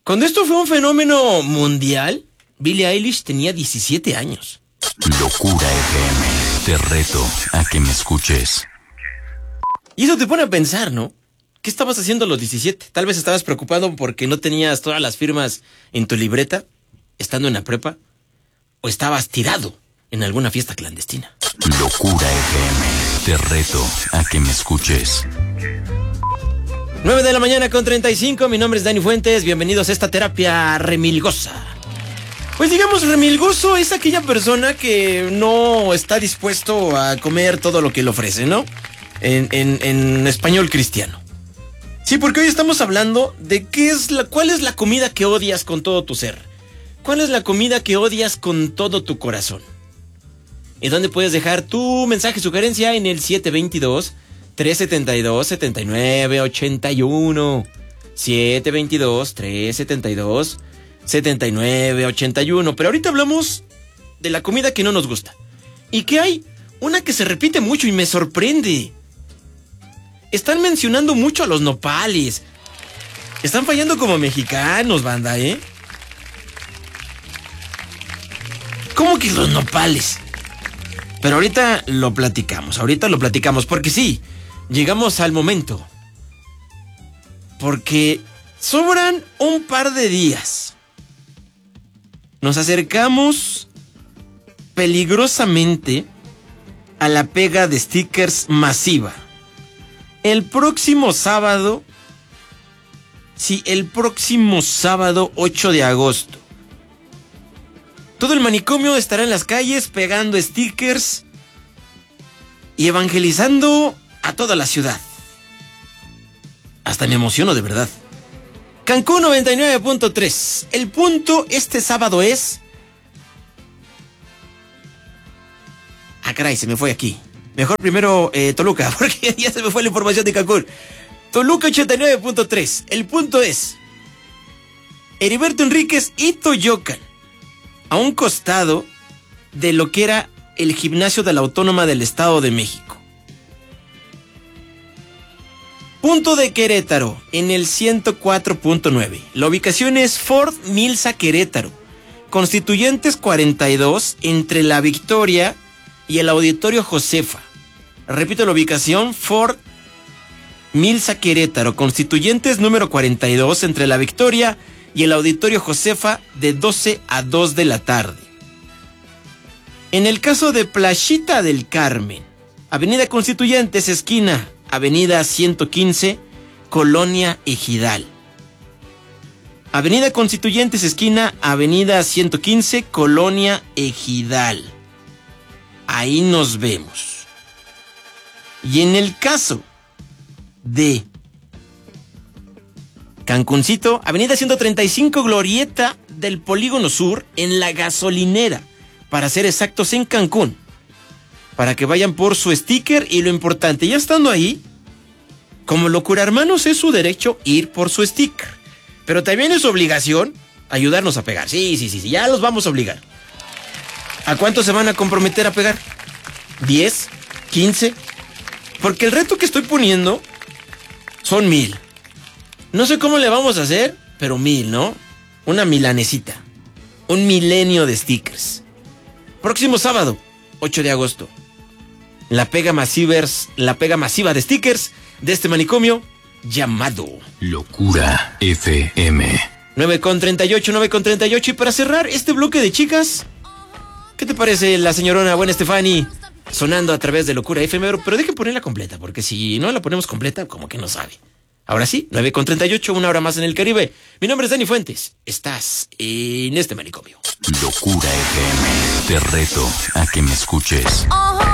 Cuando esto fue un fenómeno mundial, Billie Eilish tenía 17 años. Locura FM. Te reto a que me escuches. Y eso te pone a pensar, ¿no? ¿Qué estabas haciendo a los 17? Tal vez estabas preocupado porque no tenías todas las firmas en tu libreta, estando en la prepa, o estabas tirado en alguna fiesta clandestina. Locura FM. Te reto a que me escuches. 9 de la mañana con 35, mi nombre es Dani Fuentes, bienvenidos a esta terapia remilgosa. Pues digamos, remilgoso es aquella persona que no está dispuesto a comer todo lo que le ofrece, ¿no? En español cristiano. Sí, porque hoy estamos hablando de cuál es la comida que odias con todo tu ser. ¿Cuál es la comida que odias con todo tu corazón? ¿Y dónde puedes dejar tu mensaje, sugerencia? En el 722-372-7981. 722-372-7981. Pero ahorita hablamos de la comida que no nos gusta. ¿Y qué hay? Una que se repite mucho y me sorprende. Están mencionando mucho a los nopales. Están fallando como mexicanos, banda, ¿eh? ¿Cómo que los nopales? Pero ahorita lo platicamos, porque sí, llegamos al momento. Porque sobran un par de días. Nos acercamos peligrosamente a la pega de stickers masiva. El próximo sábado 8 de agosto. Todo el manicomio estará en las calles pegando stickers y evangelizando a toda la ciudad. Hasta me emociono de verdad. Cancún 99.3. El punto este sábado es... Ah, caray, se me fue aquí. Mejor primero Toluca, porque ya se me fue la información de Cancún. Toluca 89.3. El punto es... Heriberto Enríquez y Toyocan, a un costado de lo que era el gimnasio de la Autónoma del Estado de México. Punto de Querétaro, en el 104.9. La ubicación es Ford Milsa Querétaro, Constituyentes 42, entre La Victoria y el Auditorio Josefa. Repito la ubicación, Ford Milsa Querétaro, Constituyentes número 42, entre La Victoria y el Auditorio Josefa, de 12 a 2 de la tarde. En el caso de Playita del Carmen, Avenida Constituyentes, esquina Avenida 115, Colonia Ejidal. Avenida Constituyentes, esquina Avenida 115, Colonia Ejidal. Ahí nos vemos. Y en el caso de Cancuncito, Avenida 135, Glorieta del Polígono Sur, en La Gasolinera, para ser exactos, en Cancún, para que vayan por su sticker. Y lo importante, ya estando ahí, como Locura Hermanos, es su derecho ir por su sticker, pero también es su obligación ayudarnos a pegar. Sí, ya los vamos a obligar. ¿A cuánto se van a comprometer a pegar? ¿10? ¿15? Porque el reto que estoy poniendo son 1000. No sé cómo le vamos a hacer, pero 1000, ¿no? Una milanesita. Un milenio de stickers. Próximo sábado, 8 de agosto. La pega masiva de stickers de este manicomio llamado Locura FM. 9:38. Y para cerrar este bloque de chicas, ¿qué te parece la señorona buena Estefani sonando a través de Locura FM? Pero dejen ponerla completa, porque si no la ponemos completa, como que no sabe. Ahora sí, 9:38, una hora más en el Caribe. Mi nombre es Dani Fuentes. Estás en este manicomio. Locura FM. Te reto a que me escuches.